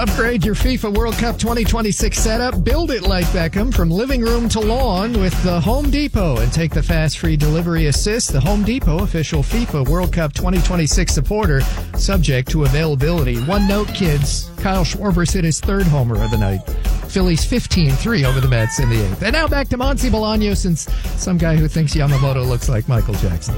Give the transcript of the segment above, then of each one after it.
Upgrade your FIFA World Cup 2026 setup. Build it like Beckham from living room to lawn with the Home Depot and take the fast free delivery assist. The Home Depot, official FIFA World Cup 2026 supporter, subject to availability. One note, kids. Kyle Schwarber's hit his third homer of the night. Phillies 15-3 over the Mets in the 8th. And now back to Monty Bolaños and some guy who thinks Yamamoto looks like Michael Jackson.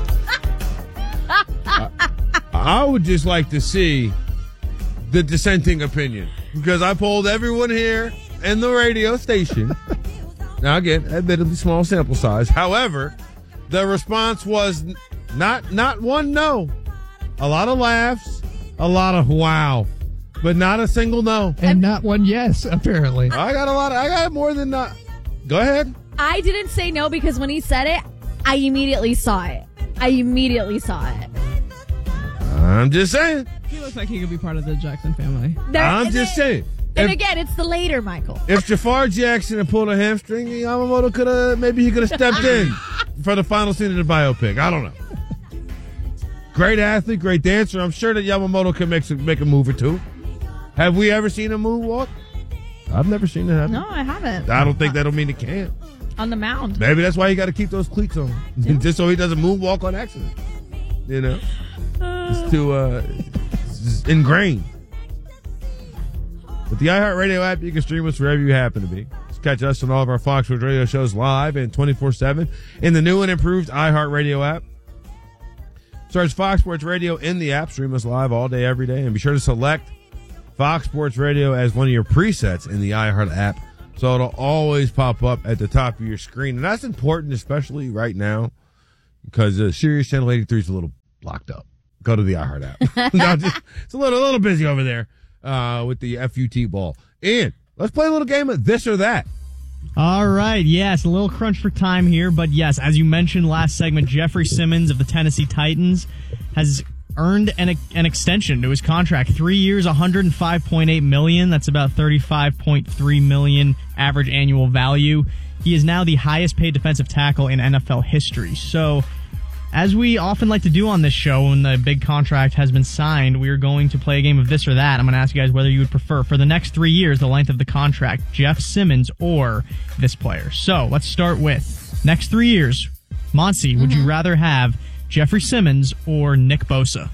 I would just like to see the dissenting opinion, because I polled everyone here in the radio station. Now, again, admittedly small sample size. However, the response was not one no. A lot of laughs, a lot of wow, but not a single no. And not one yes, apparently. I got more than not. Go ahead. I didn't say no because when he said it, I immediately saw it. I'm just saying. He looks like he could be part of the Jackson family. I'm just saying. And again, it's the later Michael. If Jafar Jackson had pulled a hamstring, Yamamoto could have stepped in for the final scene of the biopic. I don't know. Great athlete, great dancer. I'm sure that Yamamoto can make a move or two. Have we ever seen a moonwalk? I've never seen it happen. No, I haven't. I don't think that'll mean it can't. On the mound. Maybe that's why you got to keep those cleats on, just so he doesn't moonwalk on accident. You know, it's too it's ingrained. With the iHeartRadio app, you can stream us wherever you happen to be. Just catch us on all of our Fox Sports Radio shows live and 24/7 in the new and improved iHeartRadio app. Search Fox Sports Radio in the app. Stream us live all day, every day. And be sure to select Fox Sports Radio as one of your presets in the iHeart app, so it'll always pop up at the top of your screen. And that's important, especially right now, because Sirius Channel 83 is a little blocked up. Go to the iHeart app. It's a little busy over there with the FUT ball. And let's play a little game of this or that. All right, yes, a little crunch for time here, but yes, as you mentioned last segment, Jeffrey Simmons of the Tennessee Titans has earned an extension to his contract. 3 years, $105.8 million. That's about $35.3 million average annual value. He is now the highest paid defensive tackle in NFL history. So, as we often like to do on this show when the big contract has been signed, we are going to play a game of this or that. I'm going to ask you guys whether you would prefer, for the next 3 years, the length of the contract, Jeff Simmons or this player. So, let's start with next 3 years. Monty, would you rather have Jeffrey Simmons or Nick Bosa?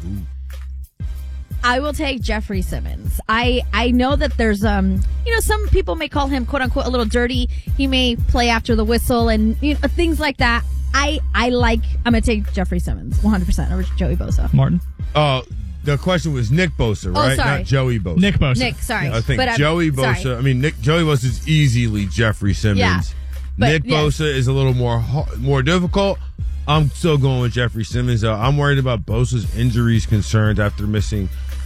I will take Jeffrey Simmons. I know that there's some people may call him quote unquote a little dirty. He may play after the whistle and things like that. I'm gonna take Jeffrey Simmons 100% over Joey Bosa. Martin? The question was Nick Bosa, right? Sorry. Not Joey Bosa. Nick Bosa. Nick, sorry. I think Joey Bosa. Sorry. I mean, Joey Bosa is easily Jeffrey Simmons. Yeah, Nick Bosa is a little more difficult. I'm still going with Jeffrey Simmons. I'm worried about Bosa's injuries concerns after missing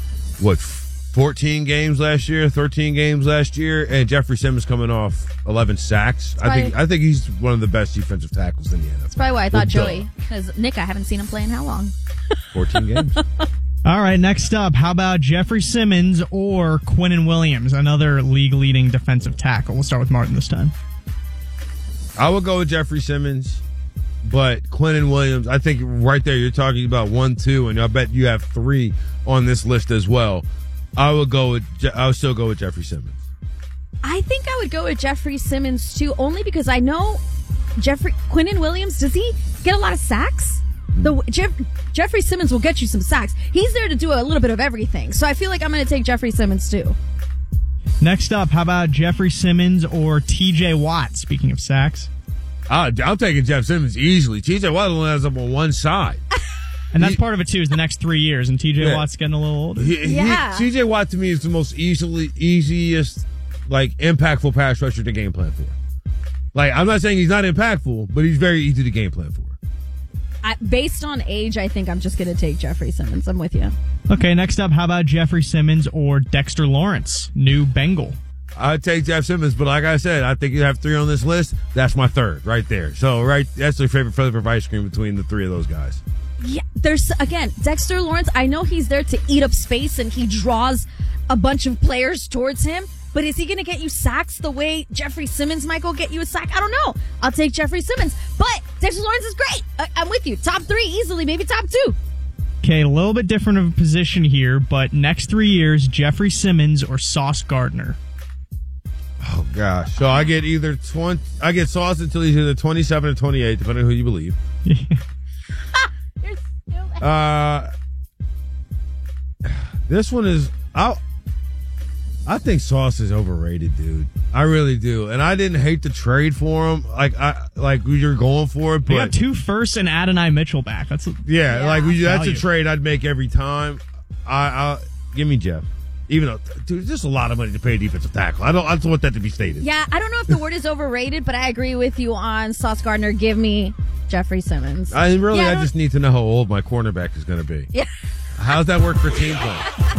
14 games last year, 13 games last year, and Jeffrey Simmons coming off 11 sacks. I think he's one of the best defensive tackles in the NFL. That's probably why I thought Joey, because Nick, I haven't seen him play in how long? 14 games. All right, next up, how about Jeffrey Simmons or Quinnen Williams, another league-leading defensive tackle? We'll start with Martin this time. I would go with Jeffrey Simmons, but Quinnen Williams, I think right there you're talking about 1, 2, and I bet you have 3 on this list as well. I would still go with Jeffrey Simmons. I think I would go with Jeffrey Simmons too, only because I know Quinnen Williams, does he get a lot of sacks? Jeffrey Simmons will get you some sacks. He's there to do a little bit of everything. So I feel like I'm going to take Jeffrey Simmons too. Next up, how about Jeffrey Simmons or TJ Watt, speaking of sacks? I'm taking Jeff Simmons easily. TJ Watt only has him on one side. And that's part of it, too, is the next 3 years, and TJ Watt's getting a little older. TJ Watt, to me, is the most easiest, impactful pass rusher to game plan for. I'm not saying he's not impactful, but he's very easy to game plan for. Based on age, I think I'm just going to take Jeffrey Simmons. I'm with you. Okay, next up, how about Jeffrey Simmons or Dexter Lawrence, new Bengal? I'd take Jeff Simmons, but like I said, I think you have 3 on this list. That's my third right there. So, that's your favorite flavor of ice cream between the 3 of those guys. Yeah, there's, again, Dexter Lawrence, I know he's there to eat up space and he draws a bunch of players towards him, but is he going to get you sacks the way Jeffrey Simmons might go get you a sack? I don't know. I'll take Jeffrey Simmons, but Dexter Lawrence is great. I'm with you. Top 3 easily, maybe top 2. Okay, a little bit different of a position here, but next 3 years, Jeffrey Simmons or Sauce Gardner. Oh gosh! So I get either I get Sauce until he's either 27 or 28, depending on who you believe. You're stupid. This one is I think Sauce is overrated, dude. I really do, and I didn't hate the trade for him. Like you're going for it, We but got 2 firsts and Adonai Mitchell back. That's that's value. a trade I'd make every time. I give me Jeff. Even though, dude, there's just a lot of money to pay a defensive tackle. I don't want that to be stated. Yeah, I don't know if the word is overrated, but I agree with you on Sauce Gardner. Give me Jeffrey Simmons. I just need to know how old my cornerback is going to be. Yeah. How's that work for team play?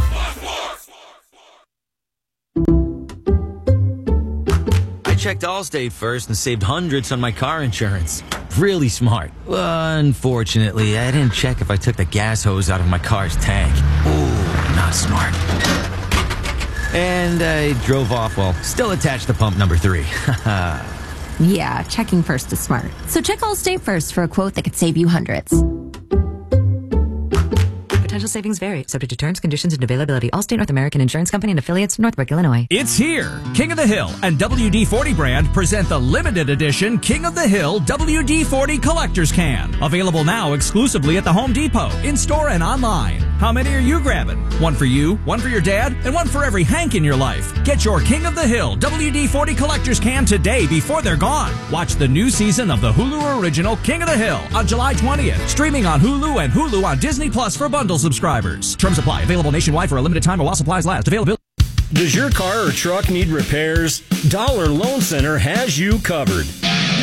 I checked Allstate first and saved hundreds on my car insurance. Really smart. Unfortunately, I didn't check if I took the gas hose out of my car's tank. Ooh, not smart. And I drove off while still attached to pump number 3. Yeah, checking first is smart. So check Allstate first for a quote that could save you hundreds. Potential savings vary, subject to terms, conditions, and availability. Allstate North American Insurance Company and affiliates, Northbrook, Illinois. It's here. King of the Hill and WD-40 brand present the limited edition King of the Hill WD-40 Collector's Can. Available now exclusively at the Home Depot, in-store and online. How many are you grabbing? One for you, one for your dad, and one for every Hank in your life. Get your King of the Hill WD-40 Collector's Can today before they're gone. Watch the new season of the Hulu original King of the Hill on July 20th. Streaming on Hulu and Hulu on Disney Plus for bundle subscribers. Terms apply. Available nationwide for a limited time or while supplies last. Availability. Does your car or truck need repairs? Dollar Loan Center has you covered.